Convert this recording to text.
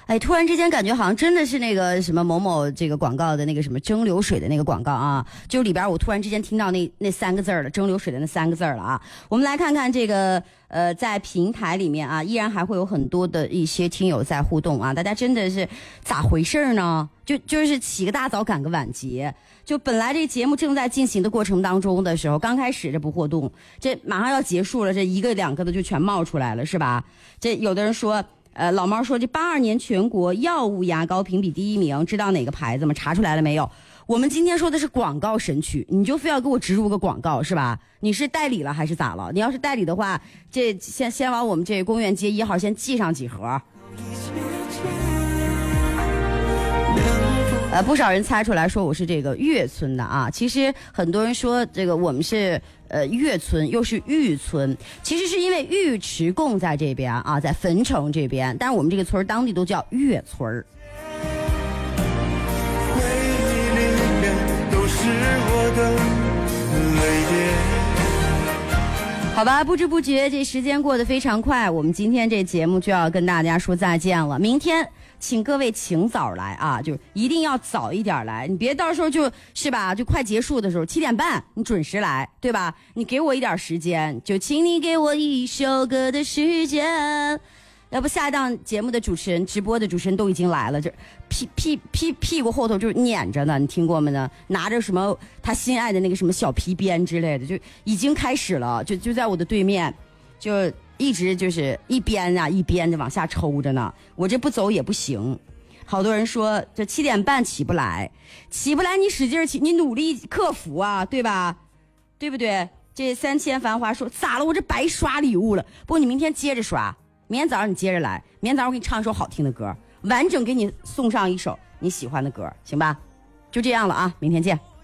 哎，突然之间感觉好像真的是那个什么某某这个广告的那个什么蒸馏水的那个广告啊，就里边我突然之间听到那三个字了，蒸馏水的那三个字了啊。我们来看看这个在平台里面啊，依然还会有很多的一些听友在互动啊，大家真的是咋回事呢？就是起个大早赶个晚节，就本来这个节目正在进行的过程当中的时候，刚开始这不活动，这马上要结束了，这一个两个的就全冒出来了，是吧？这有的人说。老猫说这82年全国药物牙膏评比第1名，知道哪个牌子吗？查出来了没有？我们今天说的是广告神曲，你就非要给我植入个广告是吧？你是代理了还是咋了？你要是代理的话，这先往我们这公园街1号先寄上几盒。不少人猜出来说我是这个岳村的啊，其实很多人说这个我们是岳村又是玉村，其实是因为尉迟贡在这边啊，在汾城这边，但是我们这个村当地都叫岳村。回忆里面都是我的泪点。好吧，不知不觉这时间过得非常快，我们今天这节目就要跟大家说再见了。明天请各位请早来啊，就一定要早一点来，你别到时候就是吧，就快结束的时候7点半你准时来，对吧？你给我一点时间，就请你给我一首歌的时间。要不下一档节目的主持人，直播的主持人都已经来了，就屁股后头就撵着呢，你听过没呢？拿着什么他心爱的那个什么小皮鞭之类的，就已经开始了，就在我的对面，就一直就是一边啊一边的往下抽着呢，我这不走也不行。好多人说这7点半起不来你使劲起，你努力克服啊，对吧？对不对？这3000繁华说咋了？我这白刷礼物了。不过你明天接着刷，明天早上你接着来，明天早上我给你唱一首好听的歌，完整给你送上一首你喜欢的歌，行吧？就这样了啊，明天见。